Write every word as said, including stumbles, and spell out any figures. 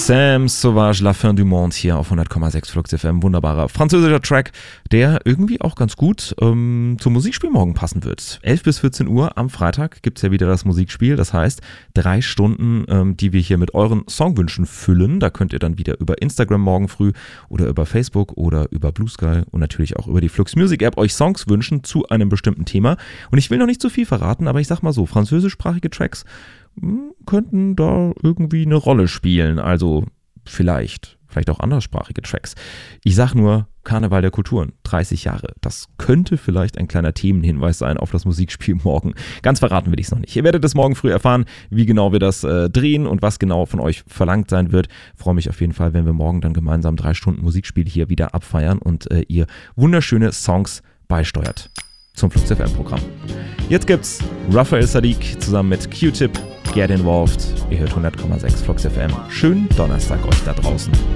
Sam Sauvage, La Fin du Monde hier auf hundert Komma sechs Flux F M. Wunderbarer französischer Track, der irgendwie auch ganz gut ähm, zum Musikspiel morgen passen wird. elf bis vierzehn Uhr am Freitag gibt es ja wieder das Musikspiel. Das heißt, drei Stunden, ähm, die wir hier mit euren Songwünschen füllen. Da könnt ihr dann wieder über Instagram morgen früh oder über Facebook oder über Blue Sky und natürlich auch über die Flux Music App euch Songs wünschen zu einem bestimmten Thema. Und ich will noch nicht zu viel verraten, aber ich sag mal so, französischsprachige Tracks könnten da irgendwie eine Rolle spielen. Also vielleicht, vielleicht auch anderssprachige Tracks. Ich sag nur Karneval der Kulturen, dreißig Jahre. Das könnte vielleicht ein kleiner Themenhinweis sein auf das Musikspiel morgen. Ganz verraten will ich es noch nicht. Ihr werdet es morgen früh erfahren, wie genau wir das äh, drehen und was genau von euch verlangt sein wird. Ich freue mich auf jeden Fall, wenn wir morgen dann gemeinsam drei Stunden Musikspiel hier wieder abfeiern und äh, ihr wunderschöne Songs beisteuert zum Flux F M-Programm. Jetzt gibt's Raphael Saadiq zusammen mit Q-Tip, Get Involved. Ihr hört hundert Komma sechs Flux F M. Schönen Donnerstag euch da draußen.